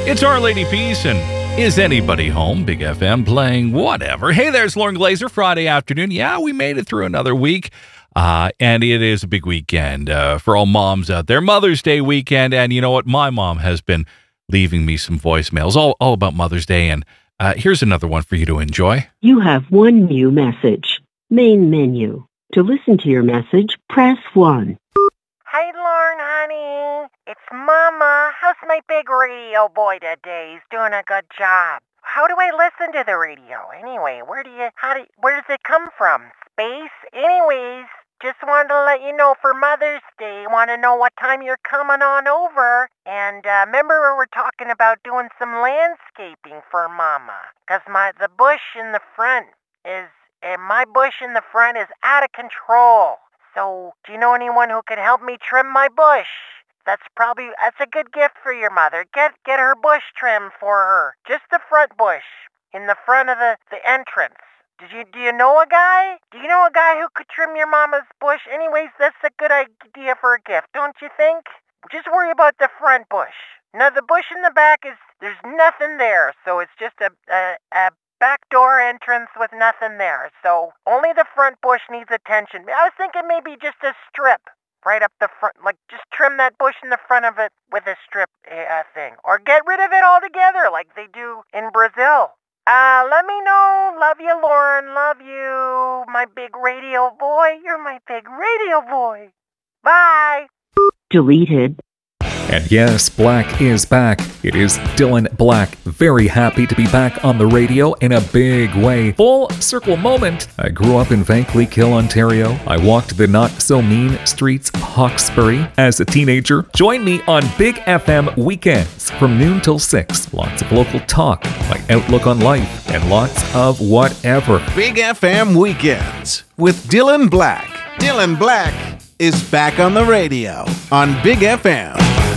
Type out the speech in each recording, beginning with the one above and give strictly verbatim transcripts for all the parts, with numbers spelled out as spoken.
It's Our Lady Peace and Is Anybody Home? Big F M playing whatever. Hey, there's Lauren Glazer, Friday afternoon. Yeah, we made it through another week. Uh, and it is a big weekend uh, for all moms out there. Mother's Day weekend. And you know what? My mom has been leaving me some voicemails all, all about Mother's Day. And uh, here's another one for you to enjoy. You have one new message. Main menu. To listen to your message, press one. Hi, Lauren, honey. It's Mama. How's my big radio boy today? He's doing a good job. How do I listen to the radio? Anyway, where do you, how do, where does it come from? Space? Anyways, just wanted to let you know for Mother's Day, want to know what time you're coming on over. And uh, remember we were talking about doing some landscaping for Mama. Because my, the bush in the front is, uh, my bush in the front is out of control. So, do you know anyone who could help me trim my bush? That's probably, that's a good gift for your mother. Get get her bush trimmed for her. Just the front bush, in the front of the, the entrance. Did you, do you know a guy? Do you know a guy who could trim your mama's bush? Anyways, that's a good idea for a gift, don't you think? Just worry about the front bush. Now, the bush in the back is, there's nothing there, so it's just a, a, a back door entrance with nothing there. So only the front bush needs attention. I was thinking maybe just a strip right up the front, like just trim that bush in the front of it with a strip uh, thing. Or get rid of it altogether like they do in Brazil. Uh, let me know. Love you, Lauren. Love you, my big radio boy. You're my big radio boy. Bye. Deleted. And yes, Black is back. It is Dylan Black. Very happy to be back on the radio in a big way. Full circle moment. I grew up in Vankleek Hill, Ontario. I walked the not-so-mean streets of Hawkesbury as a teenager. Join me on Big F M weekends from noon till six. Lots of local talk, my outlook on life, and lots of whatever. Big F M weekends with Dylan Black. Dylan Black is back on the radio on Big F M.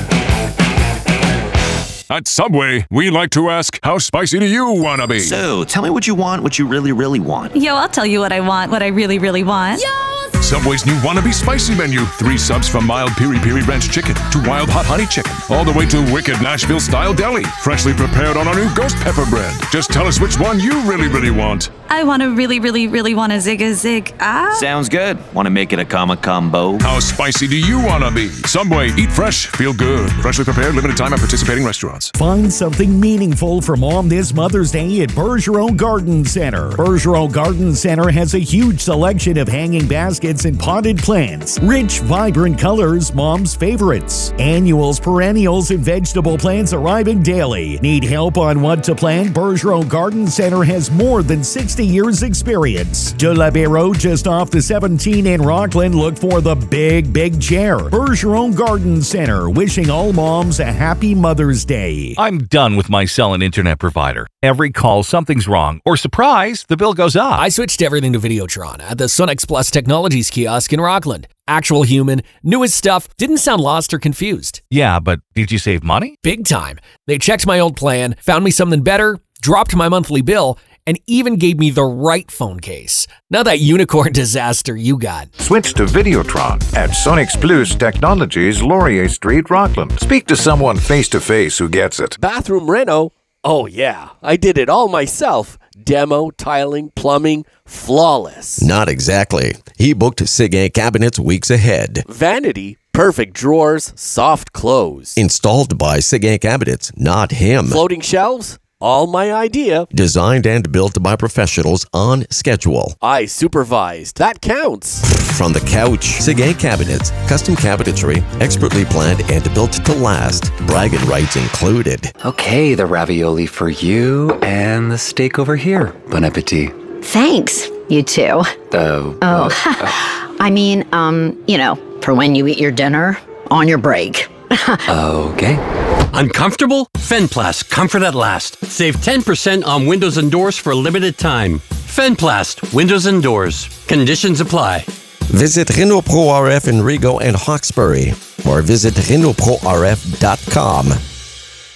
At Subway, we like to ask, how spicy do you want to be? So, tell me what you want, what you really, really want. Yo, I'll tell you what I want, what I really, really want. Yo! Subway's new Wannabe Spicy menu. Three subs from mild piri-piri ranch chicken to wild hot honey chicken. All the way to wicked Nashville-style deli. Freshly prepared on our new ghost pepper bread. Just tell us which one you really, really want. I want to really, really, really want a zig-a-zig. Ah. Sounds good. Want to make it a comma combo? How spicy do you want to be? Subway, eat fresh, feel good. Freshly prepared, limited time at participating restaurants. Find something meaningful for Mom this Mother's Day at Bergeron Garden Center. Bergeron Garden Center has a huge selection of hanging baskets and potted plants. Rich, vibrant colors, Mom's favorites. Annuals, perennials, and vegetable plants arriving daily. Need help on what to plant? Bergeron Garden Center has more than sixty years experience. De La Bureau, just off the seventeen in Rockland, look for the big, big chair. Bergeron Garden Center, wishing all moms a happy Mother's Day. I'm done with my cell and internet provider. Every call, something's wrong. Or surprise, the bill goes up. I switched everything to Videotron at the Sonex Plus Technologies kiosk in Rockland. Actual human, newest stuff, didn't sound lost or confused. Yeah, but did you save money? Big time. They checked my old plan, found me something better, dropped my monthly bill, and even gave me the right phone case. Not that unicorn disaster you got. Switch to Videotron at Sonex Plus Technologies, Laurier Street, Rockland. Speak to someone face-to-face who gets it. Bathroom reno? Oh yeah, I did it all myself. Demo, tiling, plumbing, flawless. Not exactly. He booked Seguin cabinets weeks ahead. Vanity? Perfect drawers, soft close. Installed by Seguin Cabinets, not him. Floating shelves? All my idea. Designed and built by professionals on schedule. I supervised. That counts. From the couch, Seguin Cabinets, custom cabinetry, expertly planned and built to last. Bragging rights included. Okay, the ravioli for you and the steak over here. Bon appetit. Thanks, you two. Oh. Oh. Uh, I mean, um, you know, for when you eat your dinner on your break. Okay. Uncomfortable? Fenplast, comfort at last. Save ten percent on windows and doors for a limited time. Fenplast, windows and doors. Conditions apply. Visit Renault Pro R F in Rigaud and Hawkesbury or visit Renault Pro R F dot com.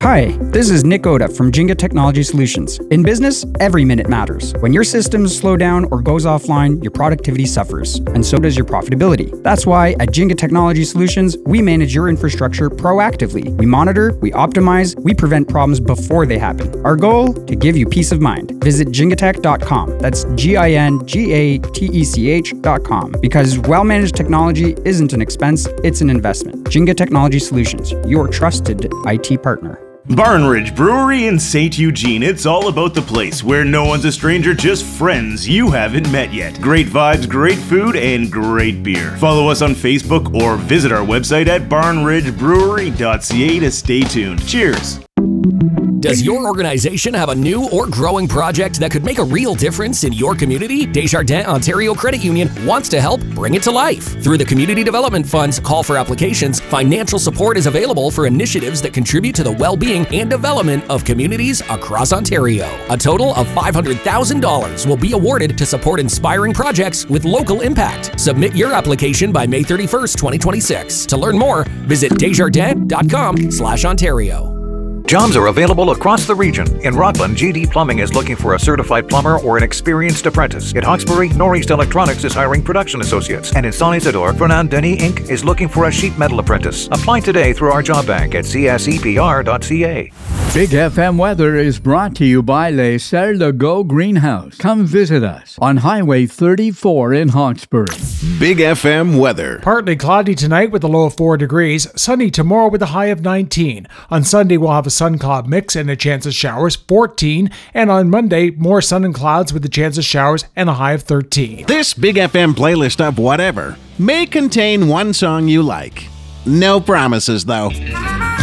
Hi, this is Nick Oda from Jinga Technology Solutions. In business, every minute matters. When your systems slow down or goes offline, your productivity suffers, and so does your profitability. That's why at Jinga Technology Solutions, we manage your infrastructure proactively. We monitor, we optimize, we prevent problems before they happen. Our goal? To give you peace of mind. Visit jingatech dot com. That's G I N G A T E C H dot com. Because well-managed technology isn't an expense, it's an investment. Jinga Technology Solutions, your trusted I T partner. Barn Ridge Brewery in Saint Eugene. It's all about the place where no one's a stranger, just friends you haven't met yet. Great vibes, great food, and great beer. Follow us on Facebook or visit our website at barn ridge brewery dot c a to stay tuned. Cheers. Does your organization have a new or growing project that could make a real difference in your community? Desjardins Ontario Credit Union wants to help bring it to life. Through the Community Development Fund's call for applications, financial support is available for initiatives that contribute to the well-being and development of communities across Ontario. A total of five hundred thousand dollars will be awarded to support inspiring projects with local impact. Submit your application by May thirty-first, twenty twenty-six. To learn more, visit desjardins dot com slash Ontario. Jobs are available across the region. In Rockland, G D Plumbing is looking for a certified plumber or an experienced apprentice. In Hawkesbury, Northeast Electronics is hiring production associates. And in Saint Isidore, Fernand Denis Incorporated is looking for a sheet metal apprentice. Apply today through our job bank at c s e p r dot c a. Big F M weather is brought to you by Les Serres de Go Greenhouse. Come visit us on Highway thirty-four in Hawkesbury. Big F M weather. Partly cloudy tonight with a low of four degrees. Sunny tomorrow with a high of nineteen. On Sunday, we'll have a sun cloud mix and a chance of showers, fourteen. And on Monday, more sun and clouds with a chance of showers and a high of thirteen. This Big F M playlist of whatever may contain one song you like. No promises, though.